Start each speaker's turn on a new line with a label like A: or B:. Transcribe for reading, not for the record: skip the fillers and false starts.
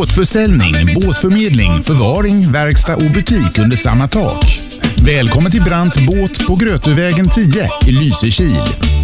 A: Båtförsäljning, båtförmedling, förvaring, verkstad och butik under samma tak. Välkommen till Brandt Båt på Grötövägen 10 i Lysekil.